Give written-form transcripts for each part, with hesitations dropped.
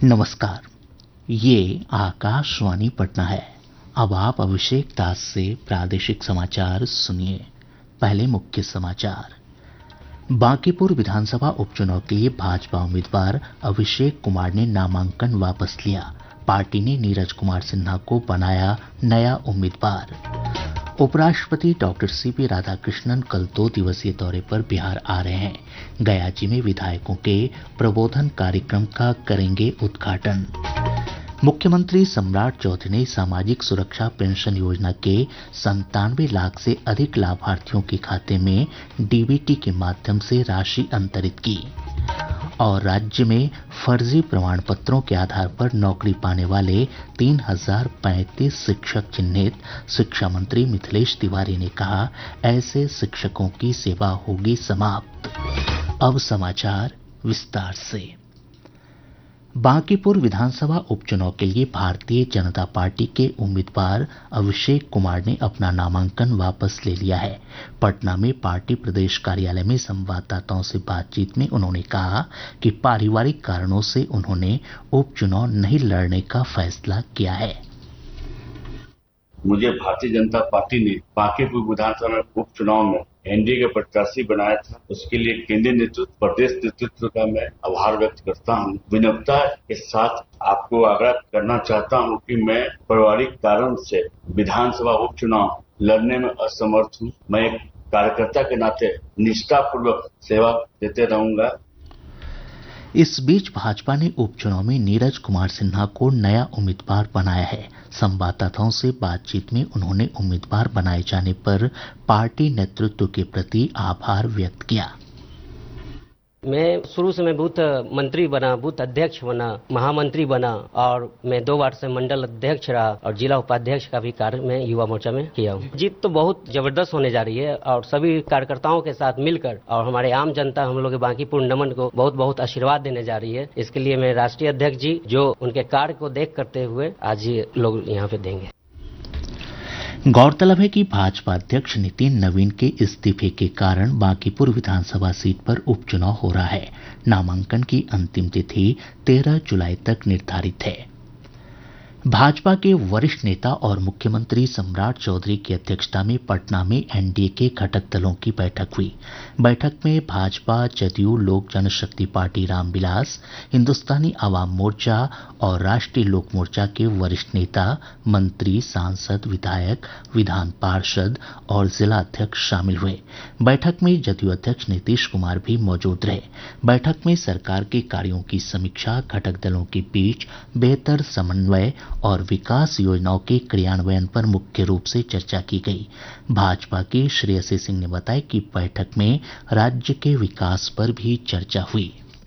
नमस्कार, ये आकाशवाणी पटना है। अब आप अभिषेक दास से प्रादेशिक समाचार सुनिए। पहले मुख्य समाचार। बांकीपुर विधानसभा उपचुनाव के लिए भाजपा उम्मीदवार अभिषेक कुमार ने नामांकन वापस लिया। पार्टी ने नीरज कुमार सिन्हा को बनाया नया उम्मीदवार। उपराष्ट्रपति डॉक्टर सीपी राधाकृष्णन कल 2 दिवसीय दौरे पर बिहार आ रहे हैं। गयाजी में विधायकों के प्रबोधन कार्यक्रम का करेंगे उद्घाटन। मुख्यमंत्री सम्राट चौधरी ने सामाजिक सुरक्षा पेंशन योजना के 97 लाख से अधिक लाभार्थियों के खाते में डीबीटी के माध्यम से राशि अंतरित की। और राज्य में फर्जी प्रमाण पत्रों के आधार पर नौकरी पाने वाले 3035 शिक्षक चिन्हित। शिक्षा मंत्री मिथिलेश तिवारी ने कहा, ऐसे शिक्षकों की सेवा होगी समाप्त। अब समाचार विस्तार से। बांकीपुर विधानसभा उपचुनाव के लिए भारतीय जनता पार्टी के उम्मीदवार अभिषेक कुमार ने अपना नामांकन वापस ले लिया है। पटना में पार्टी प्रदेश कार्यालय में संवाददाताओं से बातचीत में उन्होंने कहा कि पारिवारिक कारणों से उन्होंने उपचुनाव नहीं लड़ने का फैसला किया है। मुझे भारतीय जनता पार्टी ने बांकीपुर विधानसभा उपचुनाव में एनडीए के प्रत्याशी बनाया था। उसके लिए केंद्रीय नेतृत्व, प्रदेश नेतृत्व का मैं आभार व्यक्त करता हूं। विनम्रता के साथ आपको आग्रह करना चाहता हूं कि मैं पारिवारिक कारण से विधानसभा उपचुनाव लड़ने में असमर्थ हूं। मैं एक कार्यकर्ता के नाते निष्ठापूर्वक सेवा देते रहूंगा। इस बीच भाजपा ने उपचुनाव में नीरज कुमार सिन्हा को नया उम्मीदवार बनाया है। संवाददाताओं से बातचीत में उन्होंने उम्मीदवार बनाए जाने पर पार्टी नेतृत्व के प्रति आभार व्यक्त किया। मैं शुरू से मैं बूथ मंत्री बना, बूथ अध्यक्ष बना, महामंत्री बना और मैं 2 बार से मंडल अध्यक्ष रहा और जिला उपाध्यक्ष का भी कार्य मैं युवा मोर्चा में किया हूँ। जीत तो बहुत जबरदस्त होने जा रही है और सभी कार्यकर्ताओं के साथ मिलकर और हमारे आम जनता हम लोग के बांकीपुर नमन को बहुत बहुत आशीर्वाद देने जा रही है। इसके लिए मैं राष्ट्रीय अध्यक्ष जी जो उनके कार्य को देख करते हुए आज ये लोग यहाँ पे देंगे। गौरतलब है कि भाजपा अध्यक्ष नितिन नवीन के इस्तीफे के कारण बांकीपुर विधानसभा सीट पर उपचुनाव हो रहा है। नामांकन की अंतिम तिथि 13 जुलाई तक निर्धारित है। भाजपा के वरिष्ठ नेता और मुख्यमंत्री सम्राट चौधरी की अध्यक्षता में पटना में एनडीए के घटक दलों की बैठक हुई। बैठक में भाजपा, जदयू, लोक जनशक्ति पार्टी रामविलास, हिंदुस्तानी आवाम मोर्चा और राष्ट्रीय लोक मोर्चा के वरिष्ठ नेता, मंत्री, सांसद, विधायक, विधान पार्षद और जिला अध्यक्ष शामिल हुए। बैठक में जदयू अध्यक्ष नीतीश कुमार भी मौजूद रहे। बैठक में सरकार के कार्यों की समीक्षा, घटक दलों के बीच बेहतर समन्वय और विकास योजनाओं के क्रियान्वयन पर मुख्य रूप से चर्चा की गई। भाजपा के श्रेयसी सिंह ने बताया कि बैठक में राज्य के विकास पर भी चर्चा हुई।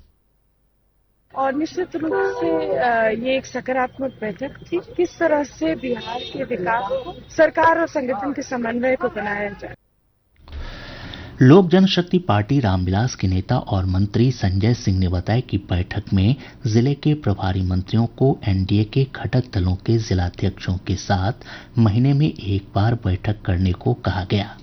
और निश्चित रूप से ये एक सकारात्मक बैठक थी। किस तरह से बिहार के विकास को, सरकार और संगठन के समन्वय को बनाया जाए। लोक जनशक्ति पार्टी रामविलास के नेता और मंत्री संजय सिंह ने बताया कि बैठक में जिले के प्रभारी मंत्रियों को एनडीए के घटक दलों के जिलाध्यक्षों के साथ महीने में एक बार बैठक करने को कहा गया।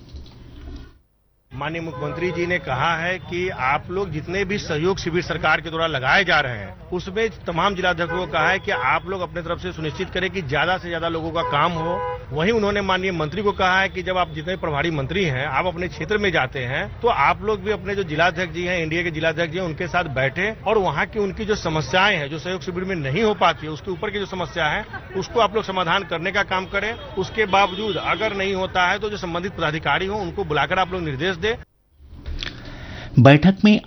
माननीय मुख्यमंत्री जी ने कहा है कि आप लोग जितने भी सहयोग शिविर सरकार के द्वारा लगाए जा रहे हैं उसमें तमाम जिलाध्यक्षों को कहा है कि आप लोग अपने तरफ से सुनिश्चित करें कि ज्यादा से ज्यादा लोगों का काम हो। वहीं उन्होंने माननीय मंत्री को कहा है कि जब आप जितने प्रभारी मंत्री हैं आप अपने क्षेत्र में जाते हैं तो आप लोग भी अपने जो जिलाध्यक्ष जी हैं, एनडीए के जिलाध्यक्ष जी हैं, उनके साथ बैठे और वहां की उनकी जो समस्याएं हैं जो सहयोग शिविर में नहीं हो पाती है उसके ऊपर की जो समस्या है उसको आप लोग समाधान करने का काम करें। उसके बावजूद अगर नहीं होता है तो जो संबंधित पदाधिकारी हो उनको बुलाकर आप लोग निर्देश दें। बैठक में